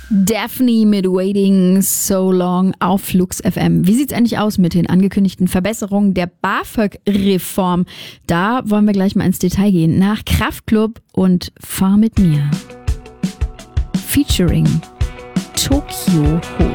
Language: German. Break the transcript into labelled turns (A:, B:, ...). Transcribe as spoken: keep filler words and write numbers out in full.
A: Daphne mit Waiting So Long auf Flux F M. Wie sieht's eigentlich aus mit den angekündigten Verbesserungen der BAföG-Reform? Da wollen wir gleich mal ins Detail gehen. Nach Kraftklub und Fahr mit mir. Featuring Tokyo Hotel.